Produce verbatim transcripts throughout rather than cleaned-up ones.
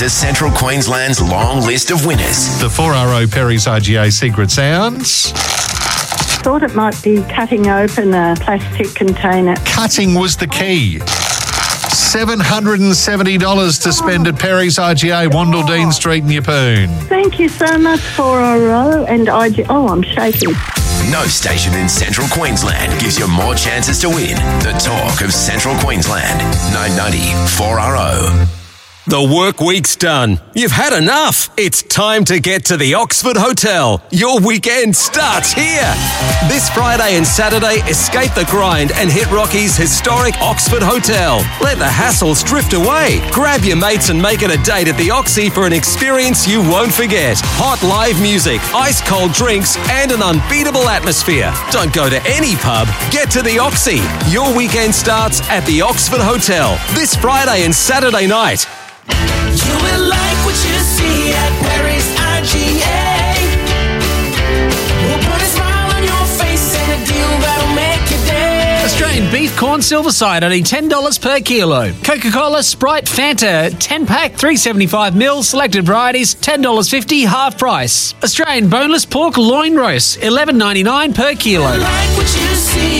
to Central Queensland's long list of winners. The four R O Perry's R G A Secret Sounds. Thought it might be cutting open a plastic container. Cutting was the key. seven hundred seventy dollars to spend at Perry's R G A, Wandle Dean Street in Yeppoon. Thank you so much, four R O and I G. Oh, I'm shaking. No station in Central Queensland gives you more chances to win. The talk of Central Queensland. nine ninety four R O. The work week's done. You've had enough. It's time to get to the Oxford Hotel. Your weekend starts here. This Friday and Saturday, escape the grind and hit Rocky's historic Oxford Hotel. Let the hassles drift away. Grab your mates and make it a date at the Oxy for an experience you won't forget. Hot live music, ice-cold drinks, and an unbeatable atmosphere. Don't go to any pub. Get to the Oxy. Your weekend starts at the Oxford Hotel this Friday and Saturday night. You will like what you see at Perry's R G A. We'll put a smile on your face and a deal that'll make your day. Australian beef corn silver side only ten dollars per kilo. Coca-Cola, Sprite, Fanta, ten pack, three seventy-five mil, selected varieties, ten dollars fifty, half price. Australian boneless pork loin roast, eleven ninety-nine per kilo. You like what you see.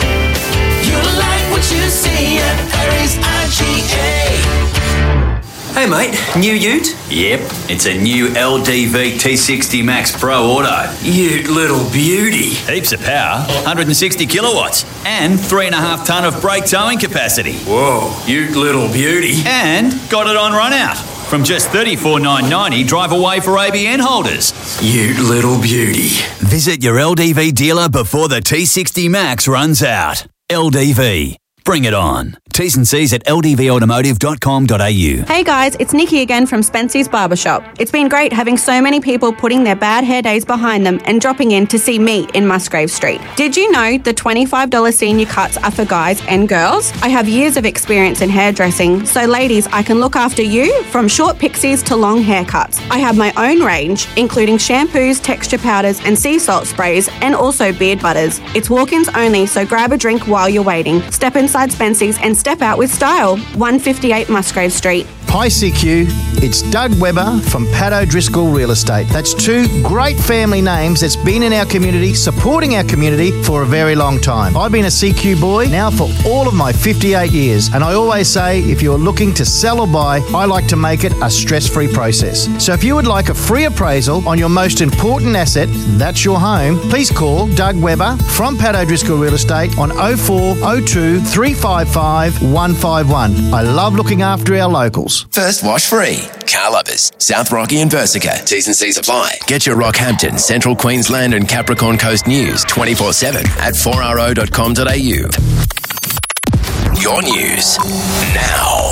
You like what you see at Perry's R G A. Hey mate, new ute? Yep, it's a new L D V T sixty Max Pro Auto. Ute little beauty. Heaps of power, one hundred sixty kilowatts, and three and a half tonne of brake towing capacity. Whoa, ute little beauty. And got it on run out. From just thirty-four thousand nine hundred ninety dollars, drive away for A B N holders. Ute little beauty. Visit your L D V dealer before the T sixty Max runs out. L D V. Bring it on. T's and C's at l d v automotive dot com dot a u. Hey guys, it's Nikki again from Spency's Barbershop. It's been great having so many people putting their bad hair days behind them and dropping in to see me in Musgrave Street. Did you know the twenty-five dollars senior cuts are for guys and girls? I have years of experience in hairdressing, so ladies, I can look after you from short pixies to long haircuts. I have my own range, including shampoos, texture powders and sea salt sprays, and also beard butters. It's walk-ins only, so grab a drink while you're waiting. Step inside Spency's and step out with style. one fifty-eight Musgrave Street. Hi C Q, it's Doug Webber from Pat O'Driscoll Real Estate. That's two great family names that's been in our community, supporting our community for a very long time. I've been a C Q boy now for all of my fifty-eight years, and I always say if you're looking to sell or buy, I like to make it a stress-free process. So if you would like a free appraisal on your most important asset, that's your home, please call Doug Webber from Pat O'Driscoll Real Estate on oh four oh two, three five five, one five one. I love looking after our locals. First wash free. Car Lovers, South Rocky and Versica. T's and C's apply. Get your Rockhampton, Central Queensland and Capricorn Coast news twenty-four seven at four r o dot com dot a u. Your news now.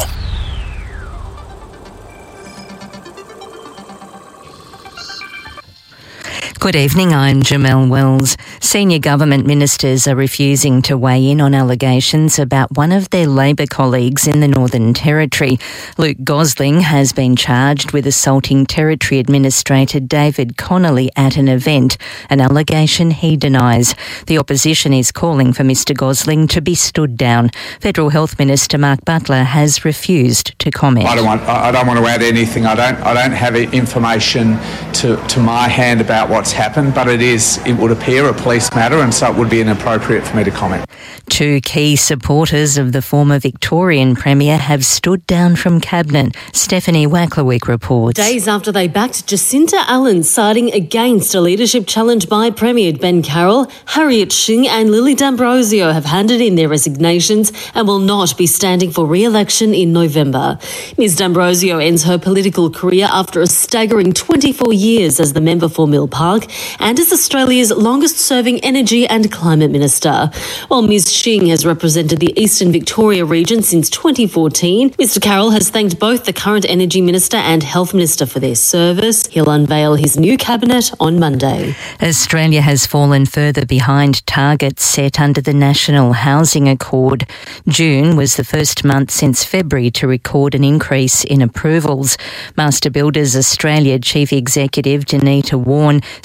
Good evening, I'm Jamelle Wells. Senior government ministers are refusing to weigh in on allegations about one of their Labor colleagues in the Northern Territory. Luke Gosling has been charged with assaulting Territory Administrator David Connolly at an event, an allegation he denies. The opposition is calling for Mr Gosling to be stood down. Federal Health Minister Mark Butler has refused to comment. I don't want, I don't want to add anything. I don't, I don't have information to, to my hand about what's happened, but it is, it would appear, a police matter, and so it would be inappropriate for me to comment. Two key supporters of the former Victorian Premier have stood down from Cabinet. Stephanie Wacklerwick reports. Days after they backed Jacinta Allen, siding against a leadership challenge by Premier Ben Carroll, Harriet Shing and Lily D'Ambrosio have handed in their resignations and will not be standing for re-election in November. Ms D'Ambrosio ends her political career after a staggering twenty-four years as the member for Mill Park and as Australia's longest-serving Energy and Climate Minister. While Ms Shing has represented the Eastern Victoria region since twenty fourteen, Mr Carroll has thanked both the current Energy Minister and Health Minister for their service. He'll unveil his new cabinet on Monday. Australia has fallen further behind targets set under the National Housing Accord. June was the first month since February to record an increase in approvals. Master Builders Australia Chief Executive Danita Warren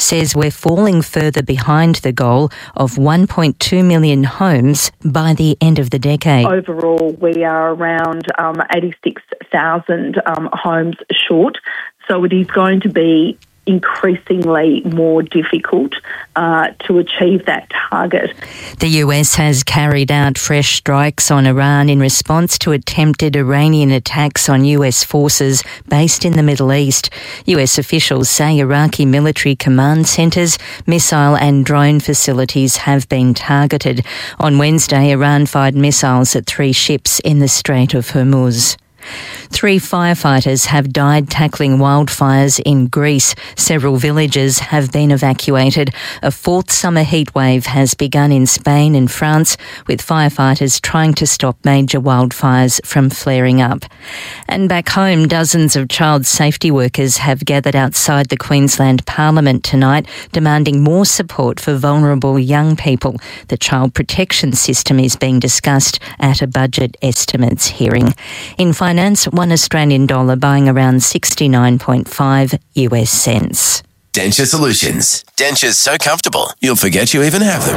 says we're falling further behind the goal of one point two million homes by the end of the decade. Overall, we are around um, eighty-six thousand um, homes short, so it is going to be increasingly more difficult uh, to achieve that target. The U S has carried out fresh strikes on Iran in response to attempted Iranian attacks on U S forces based in the Middle East. U S officials say Iraqi military command centres, missile and drone facilities have been targeted. On Wednesday, Iran fired missiles at three ships in the Strait of Hormuz. Three firefighters have died tackling wildfires in Greece. Several villages have been evacuated. A fourth summer heatwave has begun in Spain and France, with firefighters trying to stop major wildfires from flaring up. And back home, dozens of child safety workers have gathered outside the Queensland Parliament tonight, demanding more support for vulnerable young people. The child protection system is being discussed at a budget estimates hearing. In finance, one Australian dollar buying around sixty-nine point five U S cents. Denture Solutions. Dentures so comfortable, you'll forget you even have them.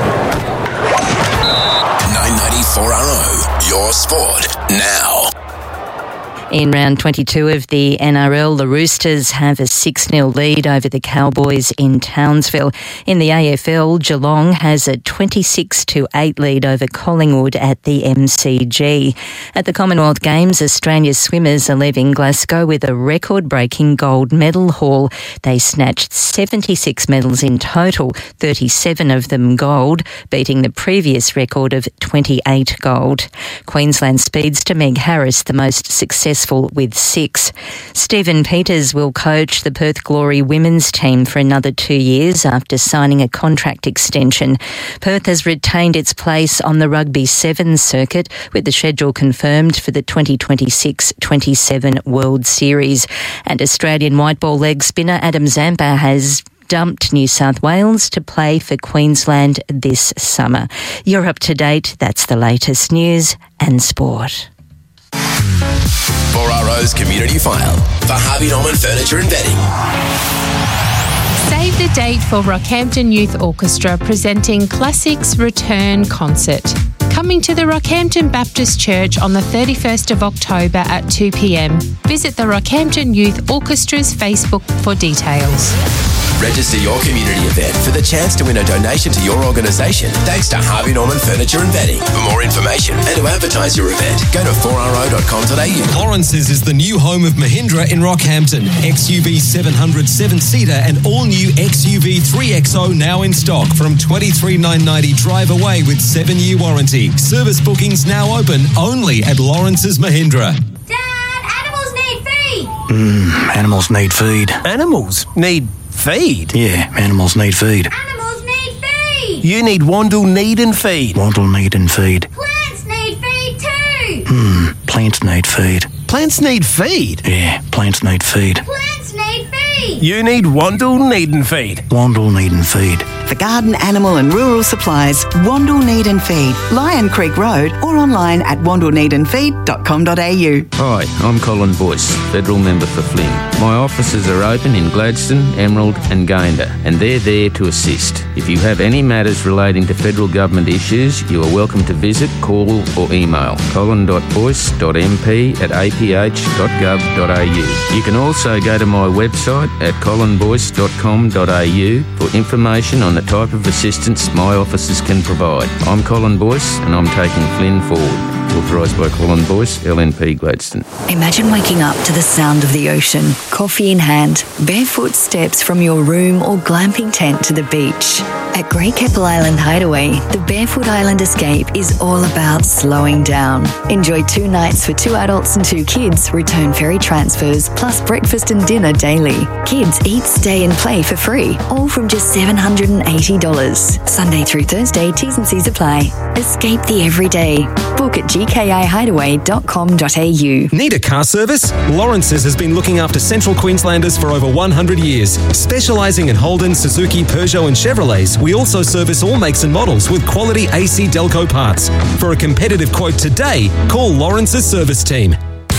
nine ninety-four R O, your sport now. In round twenty-two of the N R L, the Roosters have a six nil lead over the Cowboys in Townsville. In the A F L, Geelong has a twenty-six to eight lead over Collingwood at the M C G. At the Commonwealth Games, Australia's swimmers are leaving Glasgow with a record-breaking gold medal haul. They snatched seventy-six medals in total, thirty-seven of them gold, beating the previous record of twenty-eight gold. Queensland speedster Meg Harris, the most successful with six. Stephen Peters will coach the Perth Glory women's team for another two years after signing a contract extension. Perth has retained its place on the Rugby Sevens circuit, with the schedule confirmed for the twenty twenty-six twenty-seven World Series. And Australian white ball leg spinner Adam Zampa has dumped New South Wales to play for Queensland this summer. You're up to date. That's the latest news and sport. four R O's Community File for Harvey Norman Furniture and Bedding. Save the date for Rockhampton Youth Orchestra presenting Classics Return Concert. Coming to the Rockhampton Baptist Church on the thirty-first of October at two p.m. Visit the Rockhampton Youth Orchestra's Facebook for details. Register your community event for the chance to win a donation to your organisation thanks to Harvey Norman Furniture and Bedding. For more information and to advertise your event, go to four r o dot com dot a u. Lawrence's is the new home of Mahindra in Rockhampton. X U V seven hundred seven-seater and all-new X U V three X O now in stock from twenty-three thousand nine hundred ninety drive away with seven-year warranty. Service bookings now open only at Lawrence's Mahindra. Dad, animals need feed! Mmm, animals need feed. Animals need feed? Yeah, animals need feed. Animals need feed! You need Wandle Need and Feed. Wandle Need and Feed. Plants need feed too! Hmm, plants need feed. Plants need feed? Yeah, plants need feed. Plants need feed! You need Wandle Need and Feed. Wandle Need and Feed. For garden, animal and rural supplies, Wandle Need and Feed, Lion Creek Road, or online at wandle need and feed dot com dot a u. Hi, I'm Colin Boyce, Federal Member for Flynn. My offices are open in Gladstone, Emerald and Gayndah, and they're there to assist. If you have any matters relating to federal government issues, you are welcome to visit, call or email colin dot boyce dot m p at a p h dot gov dot a u. You can also go to my website at colin boyce dot com dot a u for information on the type of assistance my offices can provide. I'm Colin Boyce and I'm taking Flynn forward. Authorised by Colin Boyce, L N P Gladstone. Imagine waking up to the sound of the ocean, coffee in hand, barefoot steps from your room or glamping tent to the beach. At Great Keppel Island Hideaway, the Barefoot Island Escape is all about slowing down. Enjoy two nights for two adults and two kids, return ferry transfers, plus breakfast and dinner daily. Kids eat, stay and play for free, all from just seven hundred eighty dollars. Sunday through Thursday, T's and C's apply. Escape the everyday. Book at g k i hideaway dot com dot a u. Need a car service? Lawrence's has been looking after Central Queenslanders for over one hundred years. Specialising in Holden, Suzuki, Peugeot and Chevrolets, we also service all makes and models with quality A C Delco parts. For a competitive quote today, call Lawrence's service team.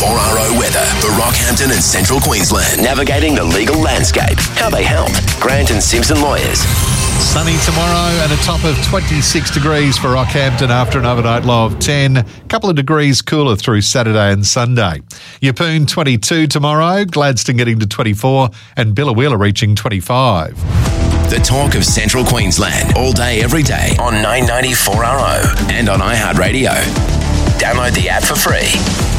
four R O weather for Rockhampton and Central Queensland. Navigating the legal landscape. How they help. Grant and Simpson Lawyers. Sunny tomorrow and a top of twenty-six degrees for Rockhampton after an overnight low of ten. A couple of degrees cooler through Saturday and Sunday. Yeppoon twenty-two tomorrow, Gladstone getting to twenty-four and Billawheeler reaching twenty-five. The talk of Central Queensland all day, every day on nine ninety four R O and on iHeartRadio. Download the app for free.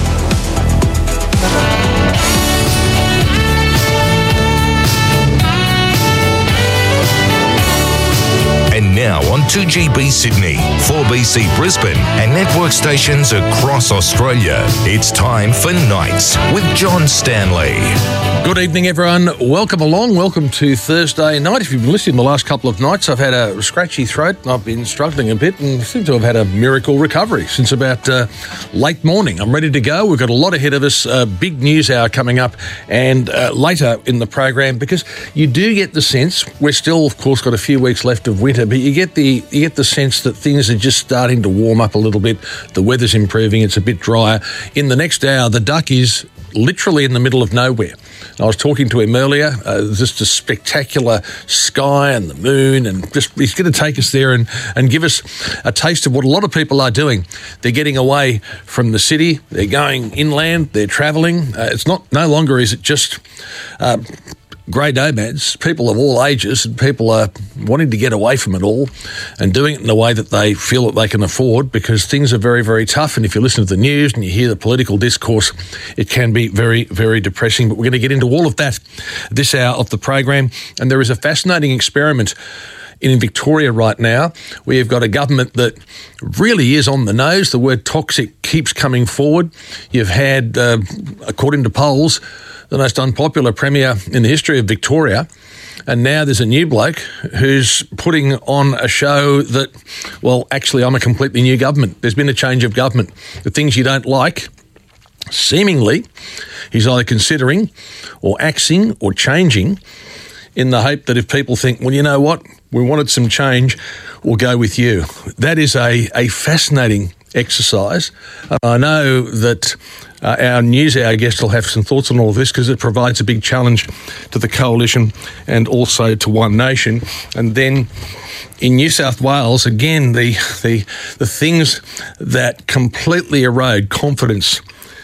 And now on two G B Sydney, four B C Brisbane and network stations across Australia. It's time for Nights with John Stanley. Good evening, everyone. Welcome along. Welcome to Thursday night. If you've been listening the last couple of nights, I've had a scratchy throat. I've been struggling a bit and seem to have had a miracle recovery since about uh, late morning. I'm ready to go. We've got a lot ahead of us. Uh, big news hour coming up and uh, later in the program, because you do get the sense, we're still, of course, got a few weeks left of winter, but you get the you get the sense that things are just starting to warm up a little bit. The weather's improving. It's a bit drier. In the next hour, the duck is literally in the middle of nowhere. I was talking to him earlier, uh, just a spectacular sky and the moon, and just he's going to take us there and, and give us a taste of what a lot of people are doing. They're getting away from the city, they're going inland, they're travelling. Uh, it's not, no longer is it just uh, grey nomads, people of all ages, and people are wanting to get away from it all and doing it in a way that they feel that they can afford, because things are very, very tough. And if you listen to the news and you hear the political discourse, it can be very, very depressing. But we're going to get into all of that this hour of the program. And there is a fascinating experiment in Victoria right now. We have got a government that really is on the nose. The word toxic keeps coming forward. You've had, uh, according to polls, the most unpopular premier in the history of Victoria. And now there's a new bloke who's putting on a show that, well, actually, I'm a completely new government. There's been a change of government. The things you don't like, seemingly, he's either considering or axing or changing in the hope that if people think, well, you know what, we wanted some change, we'll go with you. That is a, a fascinating exercise. Uh, I know that uh, our news hour guest will have some thoughts on all of this, because it provides a big challenge to the coalition and also to One Nation. And then in New South Wales, again, the the the things that completely erode confidence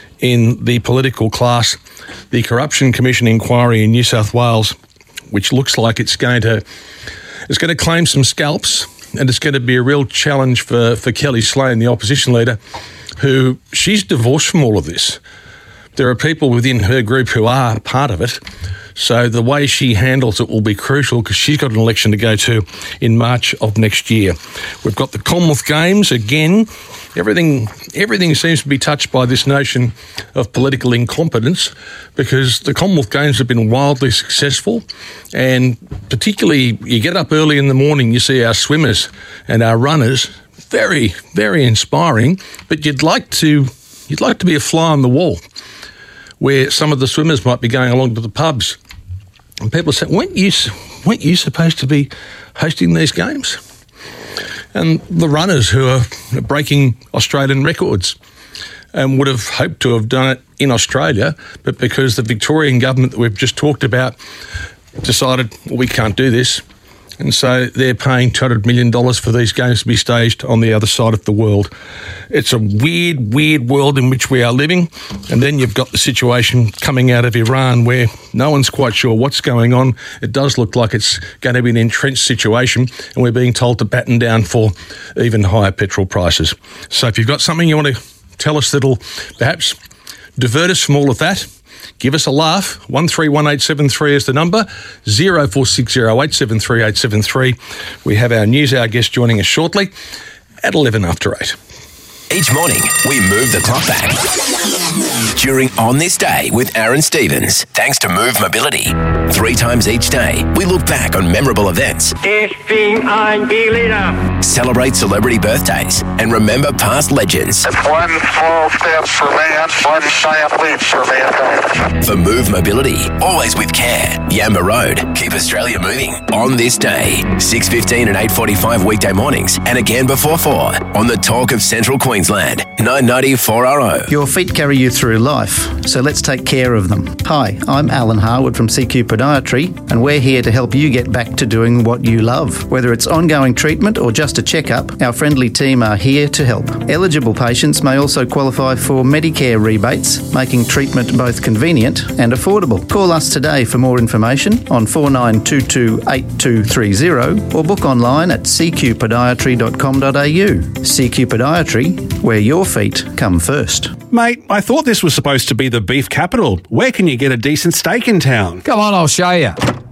in the political class, the Corruption Commission inquiry in New South Wales, which looks like it's going to it's going to claim some scalps. And it's going to be a real challenge for, for Kelly Slane, the opposition leader, who she's divorced from all of this. There are people within her group who are part of it. So the way she handles it will be crucial, because she's got an election to go to in March of next year. We've got the Commonwealth Games again. Everything everything seems to be touched by this notion of political incompetence, because the Commonwealth Games have been wildly successful, and particularly you get up early in the morning, you see our swimmers and our runners, very, very inspiring, but you'd like to you'd like to be a fly on the wall, where some of the swimmers might be going along to the pubs. And people say, weren't you, weren't you supposed to be hosting these games? And the runners who are breaking Australian records and would have hoped to have done it in Australia, but because the Victorian government that we've just talked about decided, well, we can't do this, and so they're paying two hundred million dollars for these games to be staged on the other side of the world. It's a weird, weird world in which we are living. And then you've got the situation coming out of Iran where no one's quite sure what's going on. It does look like it's going to be an entrenched situation, and we're being told to batten down for even higher petrol prices. So if you've got something you want to tell us that'll perhaps divert us from all of that, give us a laugh. one three one eight seven three is the number. zero four six zero eight seven three eight seven three. We have our news hour guest joining us shortly at eleven after eight. Each morning, we move the clock back. During On This Day with Aaron Stevens, thanks to Move Mobility. Three times each day, we look back on memorable events, Ich bin ein Berliner. celebrate celebrity birthdays, and remember past legends. It's one small step for man, one giant leap for mankind. For Move Mobility, always with care. Yamba Road, keep Australia moving. On this day, six fifteen and eight forty-five weekday mornings, and again before four on the Talk of Central Queensland, nine ninety four R O. Your feet carry you through life, so let's take care of them. Hi, I'm Alan Harwood from C Q Podiatry, and we're here to help you get back to doing what you love. Whether it's ongoing treatment or just a checkup, our friendly team are here to help. Eligible patients may also qualify for Medicare rebates, making treatment both convenient and affordable. Call us today for more information on four nine two two eight two three zero or book online at c q podiatry dot com dot a u. C Q Podiatry, where your feet come first. Mate, I thought this was supposed to be the beef capital. Where can you get a decent steak in town? Come on, I'll show you.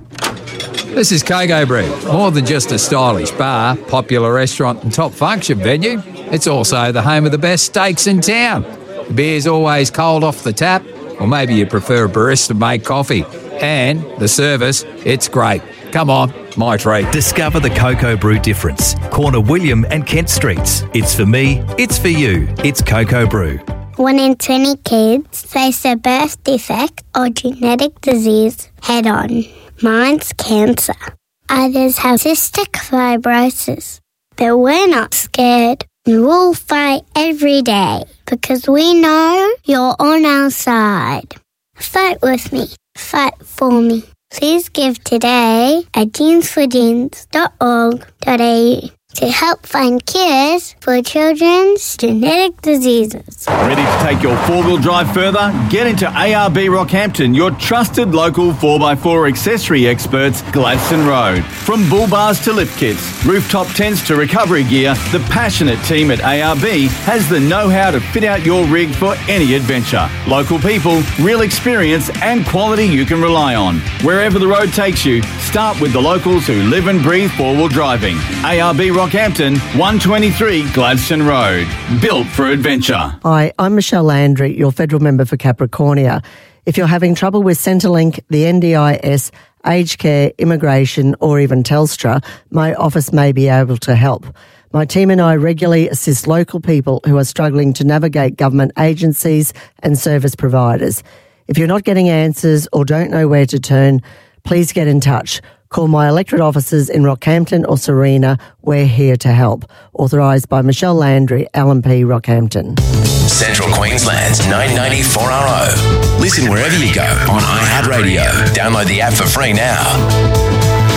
This is Kogo Bread. More than just a stylish bar, popular restaurant and top function venue, it's also the home of the best steaks in town. The beer's always cold off the tap, or maybe you prefer a barista-made coffee. And the service, it's great. Come on, my treat. Discover the Cocoa Brew difference. Corner William and Kent Streets. It's for me, it's for you. It's Cocoa Brew. One in twenty kids face a birth defect or genetic disease head on. Mine's cancer. Others have cystic fibrosis. But we're not scared. We'll fight every day because we know you're on our side. Fight with me. Fight for me. Please give today at jeans for jeans dot org dot a u to help find cures for children's genetic diseases. Ready to take your four-wheel drive further? Get into A R B Rockhampton, your trusted local four by four accessory experts, Gladstone Road. From bull bars to lift kits, rooftop tents to recovery gear, the passionate team at A R B has the know-how to fit out your rig for any adventure. Local people, real experience and quality you can rely on. Wherever the road takes you, start with the locals who live and breathe four-wheel driving. A R B Rockhampton, one twenty-three Gladstone Road. Built for adventure. Hi, I'm Michelle Landry, your federal member for Capricornia. If you're having trouble with Centrelink, the N D I S, aged care, immigration or even Telstra, my office may be able to help. My team and I regularly assist local people who are struggling to navigate government agencies and service providers. If you're not getting answers or don't know where to turn, please get in touch. Call my electorate offices in Rockhampton or Serena. We're here to help. Authorised by Michelle Landry, L M P Rockhampton. Central Queensland's nine ninety four R O. Listen wherever you go on iHeartRadio. Download the app for free now.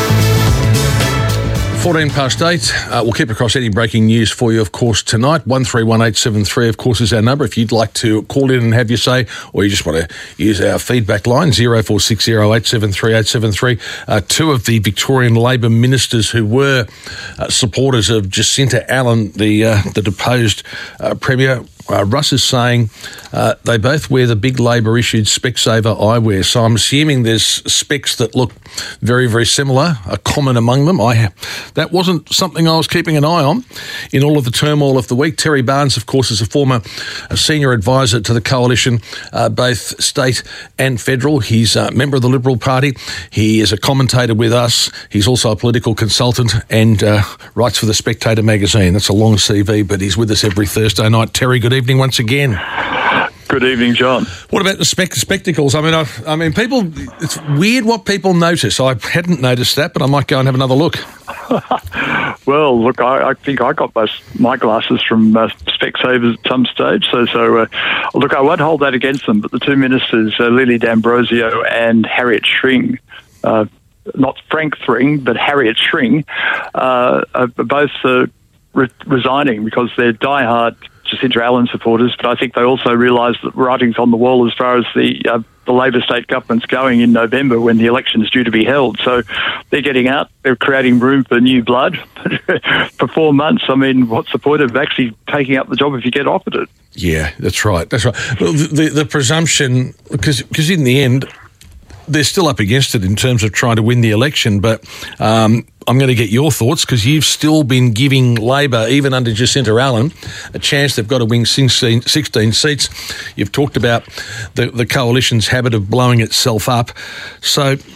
fourteen past eight. Uh, we'll keep across any breaking news for you, of course, tonight. one three one eight seven three, of course, is our number. If you'd like to call in and have your say, or you just want to use our feedback line, zero four six zero eight seven three eight seven three. Uh, two of the Victorian Labor ministers who were uh, supporters of Jacinta Allen, the, uh, the deposed uh, Premier, Uh, Russ is saying uh, they both wear the big Labor-issued Specsavers eyewear. So I'm assuming there's specs that look very, very similar, are common among them. I That wasn't something I was keeping an eye on in all of the turmoil of the week. Terry Barnes, of course, is a former uh, senior advisor to the Coalition, uh, both state and federal. He's a member of the Liberal Party. He is a commentator with us. He's also a political consultant and uh, writes for the Spectator magazine. That's a long C V, but he's with us every Thursday night. Terry, good evening once again. Good evening, John. What about the spec- spectacles? I mean, I, I mean, people. It's weird what people notice. I hadn't noticed that, but I might go and have another look. Well, look, I, I think I got most my glasses from uh, Specsavers at some stage. So, so uh, look, I won't hold that against them. But the two ministers, uh, Lily D'Ambrosio and Harriet Shring, uh, not Frank Thring, but Harriet Shring, uh, are both uh, re- resigning because they're diehard Jacinta Allen supporters, but I think they also realise that writing's on the wall as far as the uh, the Labor state government's going in November when the election is due to be held. So they're getting out, they're creating room for new blood. For four months, I mean, what's the point of actually taking up the job if you get offered it? Yeah, that's right, that's right. Well, the, the, the presumption, because because in the end, they're still up against it in terms of trying to win the election, but um, I'm going to get your thoughts because you've still been giving Labor, even under Jacinta Allen, a chance. They've got to win sixteen, sixteen seats. You've talked about the, the coalition's habit of blowing itself up. So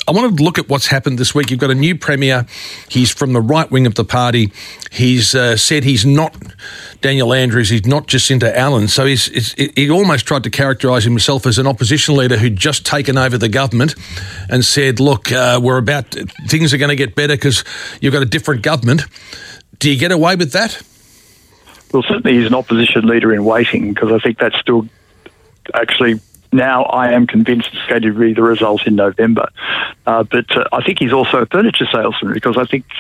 I want to look at what's happened this week. You've got a new Premier. He's from the right wing of the party. He's uh, said he's not Daniel Andrews. He's not Jacinta Allen. So he's, he's, he almost tried to characterise himself as an opposition leader who'd just taken over the government and said, look, uh, we're about, things are going to get better because you've got a different government. Do you get away with that? Well, certainly he's an opposition leader in waiting, because I think that's still actually... Now I am convinced it's going to be the result in November. Uh, but uh, I think he's also a furniture salesman, because I think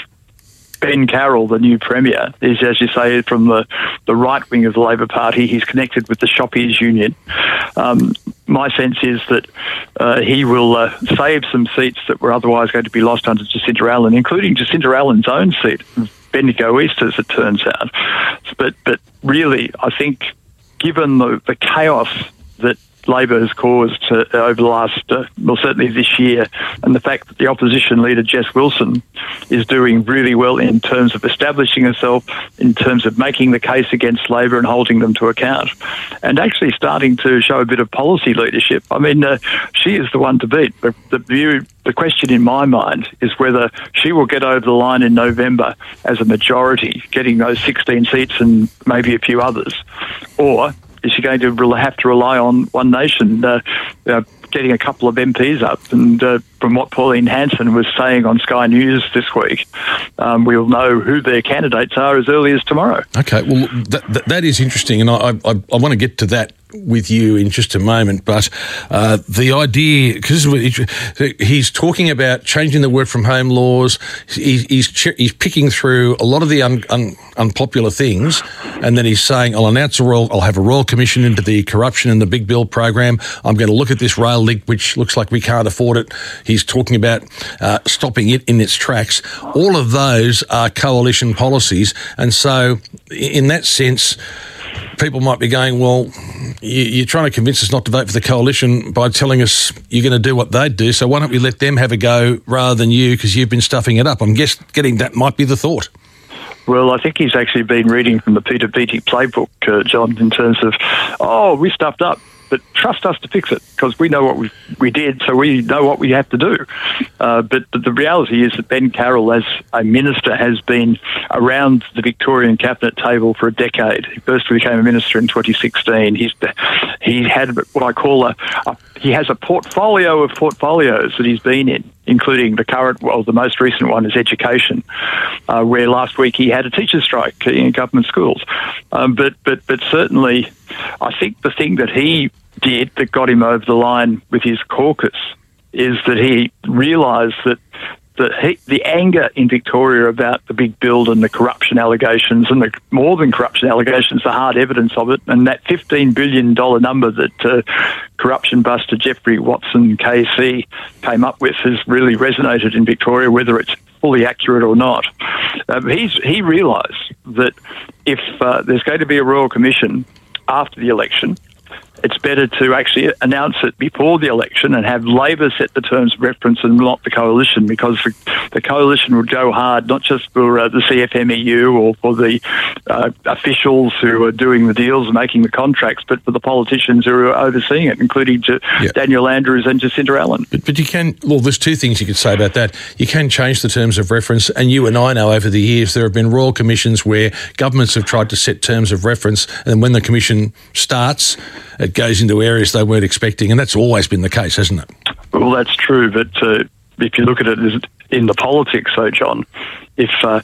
Ben Carroll, the new Premier, is, as you say, from the, the right wing of the Labor Party. He's connected with the Shoppies Union. Um, my sense is that uh, he will uh, save some seats that were otherwise going to be lost under Jacinta Allen, including Jacinta Allen's own seat, Bendigo East, as it turns out. But, but really, I think, given the, the chaos that Labor has caused uh, over the last, uh, well, certainly this year, and the fact that the opposition leader, Jess Wilson, is doing really well in terms of establishing herself, in terms of making the case against Labor and holding them to account, and actually starting to show a bit of policy leadership. I mean, uh, she is the one to beat. The, the view, the question in my mind is whether she will get over the line in November as a majority, getting those sixteen seats and maybe a few others, or is she going to have to rely on One Nation uh, uh, getting a couple of M Ps up? And uh, from what Pauline Hanson was saying on Sky News this week, um, we'll know who their candidates are as early as tomorrow. Okay, well, that, that, that is interesting, and I, I, I want to get to that with you in just a moment, but uh, the idea, because he's talking about changing the work from home laws, he's he's, he's picking through a lot of the un, un, unpopular things, and then he's saying, I'll announce a royal, I'll have a royal commission into the corruption in the Big Bill program. I'm going to look at this rail link, which looks like we can't afford it. He's talking about uh, stopping it in its tracks. All of those are coalition policies, and so in that sense, people might be going, well, you're trying to convince us not to vote for the coalition by telling us you're going to do what they do, so why don't we let them have a go rather than you, because you've been stuffing it up? I'm guess getting that might be the thought. Well, I think he's actually been reading from the Peter Beattie playbook, uh, John, in terms of, oh, we stuffed up, but trust us to fix it, because we know what we we did, so we know what we have to do. Uh, but, but the reality is that Ben Carroll, as a minister, has been around the Victorian cabinet table for a decade. He first became a minister in twenty sixteen. He's he had what I call a, a he has a portfolio of portfolios that he's been in, including the current, well, the most recent one is education, uh, where last week he had a teacher's strike in government schools. Um, but but but certainly, I think the thing that he did that got him over the line with his caucus is that he realised that the, he, the anger in Victoria about the big build and the corruption allegations, and the more than corruption allegations, the hard evidence of it, and that fifteen billion dollars number that uh, corruption buster Jeffrey Watson K C came up with has really resonated in Victoria, whether it's fully accurate or not. Um, he's, he realised that if uh, there's going to be a Royal Commission after the election, it's better to actually announce it before the election and have Labor set the terms of reference and not the coalition, because the, the coalition would go hard, not just for uh, the C F M E U or for the uh, officials who are doing the deals and making the contracts, but for the politicians who are overseeing it, including J- yeah. Daniel Andrews and Jacinta Allen. But, but you can, well, there's two things you could say about that. You can change the terms of reference, and you and I know over the years there have been royal commissions where governments have tried to set terms of reference, and when the commission starts, it goes into areas they weren't expecting, and that's always been the case, hasn't it? Well, that's true, but uh, if you look at it as in the politics, though, John, if uh,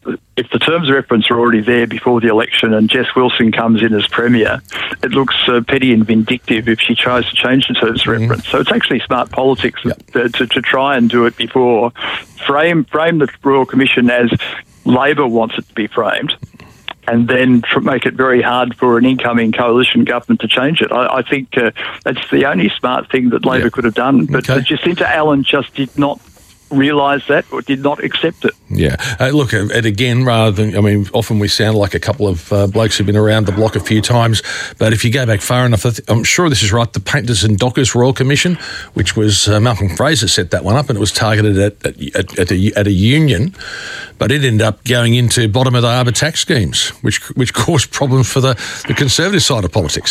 if the terms of reference are already there before the election and Jess Wilson comes in as Premier, it looks uh, petty and vindictive if she tries to change the terms of reference. So it's actually smart politics yep. to, to, to try and do it before, frame frame the Royal Commission as Labor wants it to be framed, and then tr- make it very hard for an incoming coalition government to change it. I, I think uh, that's the only smart thing that Labor yeah. could have done. But okay. Jacinta Allen just did not realise that or did not accept it. Yeah. Uh, look, and again, rather than, I mean, often we sound like a couple of uh, blokes who've been around the block a few times, but if you go back far enough, I'm sure this is right, the Painters and Dockers Royal Commission, which was, uh, Malcolm Fraser set that one up, and it was targeted at at, at, a, at a union, but it ended up going into bottom of the harbour tax schemes, which which caused problems for the, the Conservative side of politics.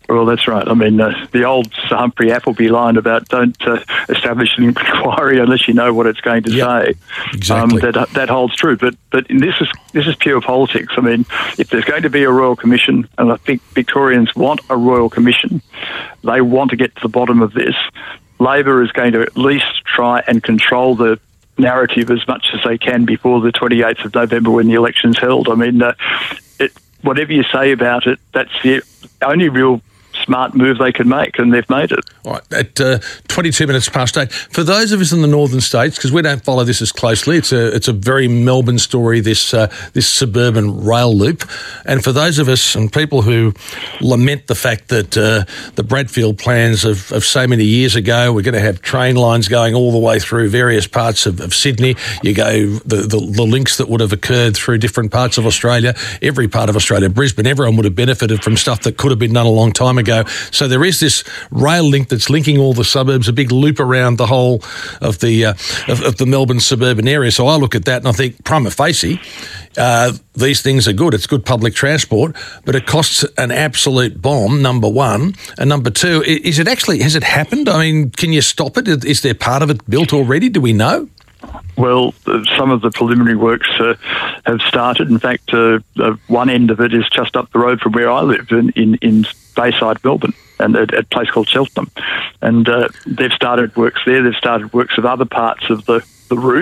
Well, that's right. I mean, uh, the old Sir Humphrey Appleby line about don't uh, establish an inquiry unless you know what it's going to yep. say. Exactly. Um, that that holds true. But but this is this is pure politics. I mean, if there's going to be a Royal Commission, and I think Victorians want a Royal Commission, they want to get to the bottom of this. Labor is going to at least try and control the narrative as much as they can before the twenty-eighth of November when the election's held. I mean, uh, it, whatever you say about it, that's the only real smart move they can make, and they've made it. All right, at uh, twenty-two minutes past eight, for those of us in the northern states, because we don't follow this as closely, it's a it's a very Melbourne story, this uh, this suburban rail loop, and for those of us and people who lament the fact that uh, the Bradfield plans of, of so many years ago, we're going to have train lines going all the way through various parts of, of Sydney, you go, the, the, the links that would have occurred through different parts of Australia, every part of Australia, Brisbane, everyone would have benefited from stuff that could have been done a long time ago. So there is this rail link that's linking all the suburbs, a big loop around the whole of the uh, of, of the Melbourne suburban area. So I look at that and I think, prima facie, uh, these things are good. It's good public transport, but it costs an absolute bomb, number one. And number two, is it actually, has it happened? I mean, can you stop it? Is there part of it built already? Do we know? Well, uh, some of the preliminary works uh, have started. In fact, uh, uh, one end of it is just up the road from where I live in, in, in Bayside, Melbourne, and at, at a place called Cheltenham. And uh, they've started works there. They've started works of other parts of the, the route.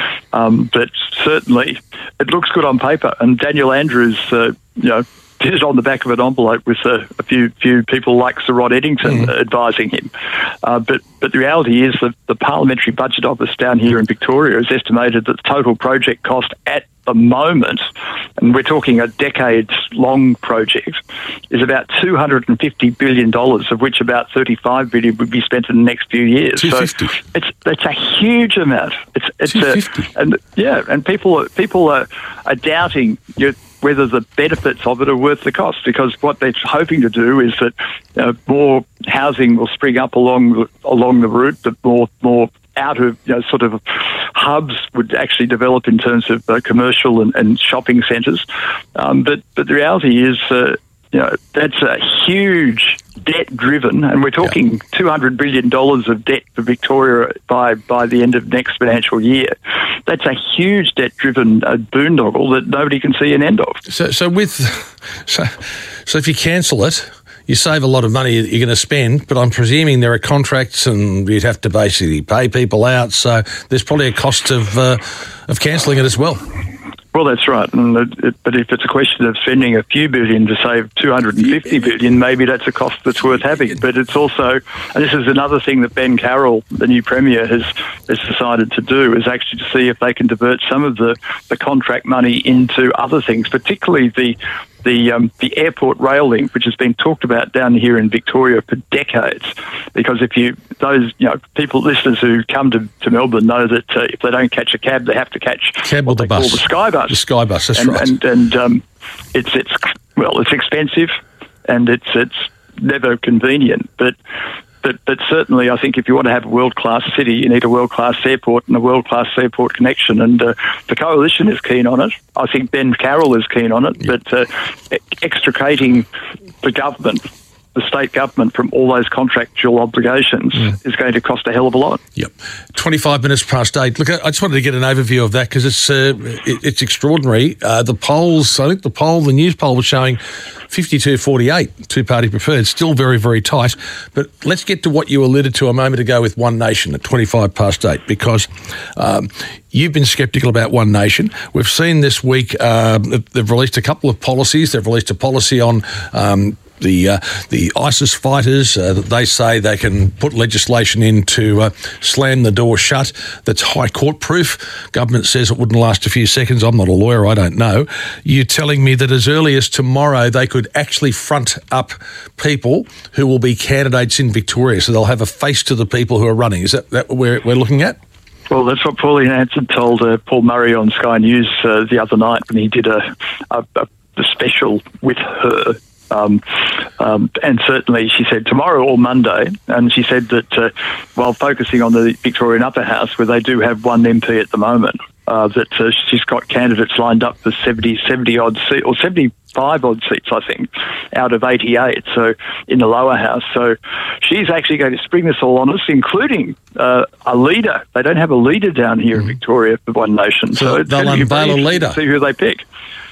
Um, but certainly it looks good on paper. And Daniel Andrews, uh, you know, did it on the back of an envelope with a, a few few people like Sir Rod Eddington mm. advising him. Uh, but but the reality is that the Parliamentary Budget Office down here in Victoria has estimated that the total project cost at the moment, and we're talking a decades-long project, is about two hundred fifty billion dollars, of which about thirty-five billion dollars would be spent in the next few years. two hundred fifty. So it's it's a huge amount. It's it's a, and yeah, and people are, people are, are doubting your whether the benefits of it are worth the cost, because what they're hoping to do is that uh, more housing will spring up along the, along the route, that more more outer, you know, sort of hubs would actually develop in terms of uh, commercial and, and shopping centres. Um, but but the reality is, uh, you know, that's a huge debt-driven, and we're talking yeah. two hundred billion dollars of debt for Victoria by, by the end of next financial year. That's a huge debt-driven uh, boondoggle that nobody can see an end of. So, so with so, so if you cancel it, you save a lot of money that you're going to spend, but I'm presuming there are contracts and you'd have to basically pay people out, so there's probably a cost of uh, of cancelling it as well. Well, that's right. And it, but if it's a question of spending a few billion to save two hundred fifty billion, maybe that's a cost that's worth having. But it's also, and this is another thing that Ben Carroll, the new Premier, has, has decided to do, is actually to see if they can divert some of the, the contract money into other things, particularly the the um, the airport rail link, which has been talked about down here in Victoria for decades. Because if you, those, you know, people, listeners who come to, to Melbourne know that uh, if they don't catch a cab, they have to catch cab what or the they bus. call the Sky Bus. The Sky Bus, that's and, right. And, and um, it's, it's, well, it's expensive and it's, it's never convenient, but But, but certainly, I think if you want to have a world-class city, you need a world-class airport and a world-class airport connection. And uh, the Coalition is keen on it. I think Ben Carroll is keen on it. Yep. But uh, extricating the government, the state government, from all those contractual obligations mm. is going to cost a hell of a lot. Yep. twenty-five minutes past eight. Look, I just wanted to get an overview of that because it's uh, it, it's extraordinary. Uh, the polls, I think the poll, the news poll was showing fifty-two forty-eight, two-party preferred, still very, very tight. But let's get to what you alluded to a moment ago with One Nation at twenty-five past eight, because um, you've been sceptical about One Nation. We've seen this week uh, they've released a couple of policies. They've released a policy on um, the uh, the ISIS fighters. Uh, they say they can put legislation in to uh, slam the door shut that's High Court proof. Government says it wouldn't last a few seconds. I'm not a lawyer, I don't know. You're telling me that as early as tomorrow they could actually front up people who will be candidates in Victoria, so they'll have a face to the people who are running. Is that, that what we're, we're looking at? Well, that's what Pauline Hanson told uh, Paul Murray on Sky News uh, the other night when he did a, a, a special with her. Um, um, and certainly she said tomorrow or Monday, and she said that uh, while focusing on the Victorian Upper House, where they do have one M P at the moment, uh, that uh, she's got candidates lined up for seventy, seventy odd seats, or seventy-five odd seats, I think, out of eighty-eight, so in the lower house. So she's actually going to spring this all on us, including uh, a leader. They don't have a leader down here in Victoria for One Nation. So So, it's they'll going to be very unveil a interesting leader. to see who they pick.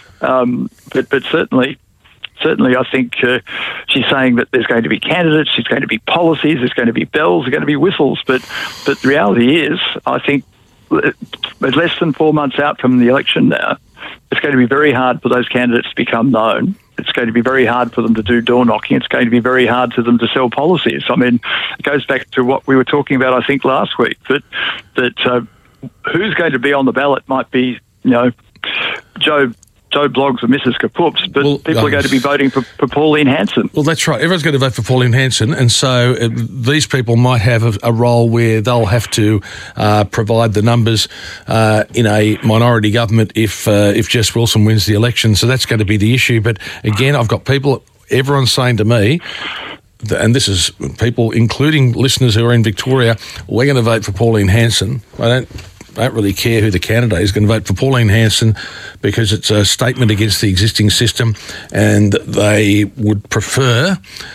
Um, but, but certainly... Certainly, I think uh, she's saying that there's going to be candidates, there's going to be policies, there's going to be bells, there's going to be whistles. But, but the reality is, I think, uh, less than four months out from the election now, it's going to be very hard for those candidates to become known. It's going to be very hard for them to do door knocking. It's going to be very hard for them to sell policies. I mean, it goes back to what we were talking about, I think, last week, that, that uh, who's going to be on the ballot might be, you know, Joe... Joe Bloggs or Missus Kapoops, but Well, people are going to be voting for, for Pauline Hanson. Well, that's right. Everyone's going to vote for Pauline Hanson, and so uh, these people might have a, a role where they'll have to uh, provide the numbers uh, in a minority government if uh, if Jess Wilson wins the election. So that's going to be the issue. But again, I've got people, everyone's saying to me, and this is people, including listeners who are in Victoria, we're going to vote for Pauline Hanson. I don't... I don't really care who the candidate is, going to vote for Pauline Hanson because it's a statement against the existing system, and they would prefer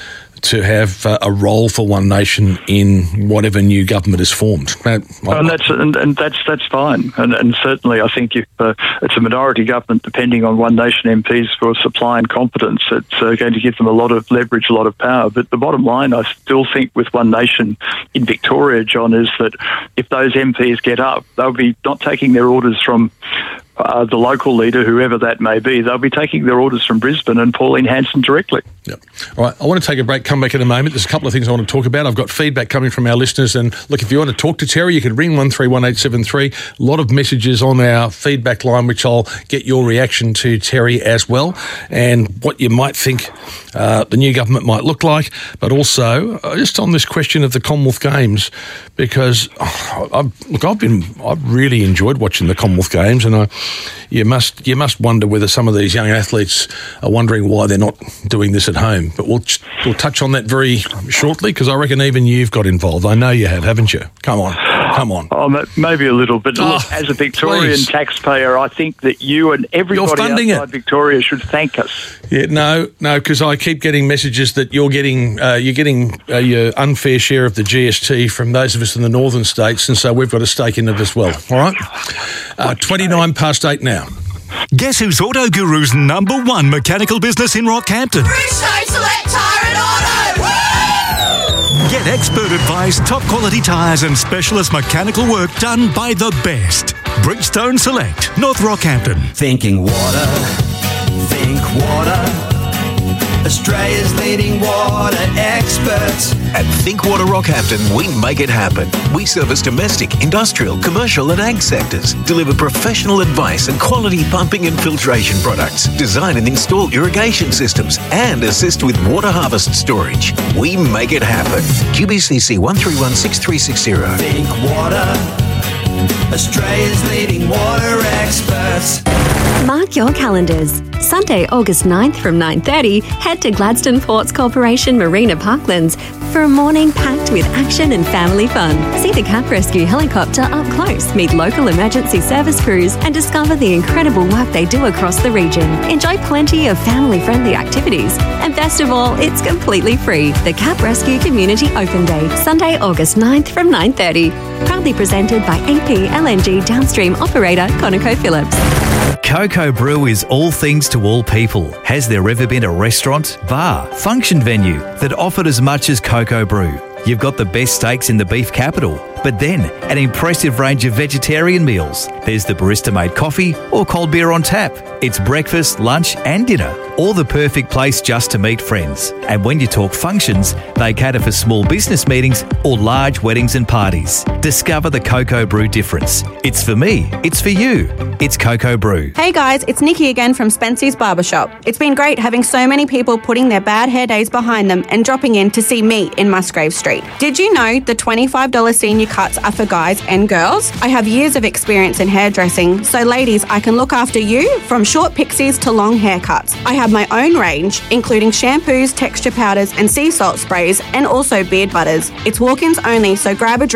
to have uh, a role for One Nation in whatever new government is formed. Now, and that's and, and that's that's fine, and, and certainly I think if uh, it's a minority government, depending on One Nation M Ps for supply and competence, it's uh, going to give them a lot of leverage, a lot of power. But the bottom line, I still think with One Nation in Victoria, John, is that if those M Ps get up, they'll be not taking their orders from Uh, the local leader, whoever that may be. They'll be taking their orders from Brisbane and Pauline Hanson directly. Yep. All right, I want to take a break, come back in a moment. There's a couple of things I want to talk about. I've got feedback coming from our listeners, and look, if you want to talk to Terry, you can ring one three one eight seven three. A lot of messages on our feedback line, which I'll get your reaction to, Terry, as well, and what you might think uh, the new government might look like, but also uh, just on this question of the Commonwealth Games, because oh, I've, look, I've been, I've really enjoyed watching the Commonwealth Games, and I You must you must wonder whether some of these young athletes are wondering why they're not doing this at home. But we'll we'll touch on that very shortly, because I reckon even you've got involved. I know you have, haven't you? Come on, come on. Oh, maybe a little, but oh, look, as a Victorian please. taxpayer, I think that you and everybody outside it. Victoria should thank us. Yeah, no, no, because I keep getting messages that you're getting uh, you're getting uh, your unfair share of the G S T from those of us in the northern states, and so we've got a stake in it as well. All right, uh, twenty-nine past eight now. Guess who's Auto Guru's number one mechanical business in Rockhampton? Bridgestone Select Tyre and Auto! Woo! Get expert advice, top quality tyres and specialist mechanical work done by the best. Bridgestone Select, North Rockhampton. Thinking water, think water. Australia's leading water experts. At Think Water Rockhampton, we make it happen. We service domestic, industrial, commercial and ag sectors, deliver professional advice and quality pumping and filtration products, design and install irrigation systems, and assist with water harvest storage. We make it happen. Q B C C one three one six three six zero. Think water. Australia's leading water experts. Mark your calendars. Sunday, August ninth from nine thirty, head to Gladstone Ports Corporation Marina Parklands for a morning packed with action and family fun. See the Cap Rescue helicopter up close, meet local emergency service crews, and discover the incredible work they do across the region. Enjoy plenty of family-friendly activities. And best of all, it's completely free. The Cap Rescue Community Open Day, Sunday, August ninth from nine thirty. Proudly presented by A P L N G downstream operator ConocoPhillips. Coco Brew is all things to all people. Has there ever been a restaurant, bar, function venue that offered as much as Coco Brew? You've got the best steaks in the beef capital, but then an impressive range of vegetarian meals. There's the barista-made coffee or cold beer on tap. It's breakfast, lunch and dinner, or the perfect place just to meet friends. And when you talk functions, they cater for small business meetings or large weddings and parties. Discover the Coco Brew difference. It's for me, it's for you. It's Coco Brew. Hey guys, it's Nikki again from Spency's Barbershop. It's been great having so many people putting their bad hair days behind them and dropping in to see me in Musgrave Street. Did you know the twenty-five dollars senior cuts are for guys and girls? I have years of experience in hairdressing, so ladies, I can look after you from short pixies to long haircuts. I have my own range, including shampoos, texture powders and sea salt sprays, and also beard butters. It's walk-ins only, so grab a drink